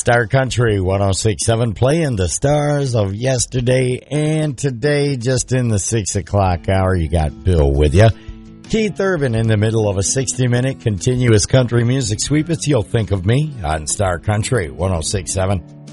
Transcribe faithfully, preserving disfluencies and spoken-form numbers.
Star Country one oh six point seven, playing the stars of yesterday and today. Just in the six o'clock hour, you got Bill with you. Keith Urban in the middle of a sixty-minute continuous country music sweep. It's You'll Think of Me on Star Country one oh six point seven.